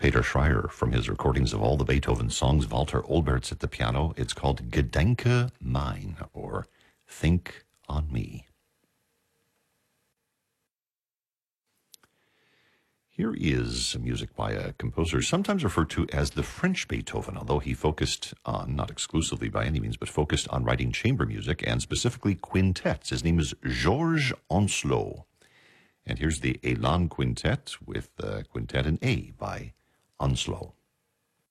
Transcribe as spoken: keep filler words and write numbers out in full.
Peter Schreier from his recordings of all the Beethoven songs, Walter Olbertz at the piano. It's called Gedenke mein, or Think on Me. Here is music by a composer sometimes referred to as the French Beethoven, although he focused on, not exclusively by any means, but focused on writing chamber music and specifically quintets. His name is Georges Ancelot. And here's the Elan Quintet with the Quintet in A by Ancelot.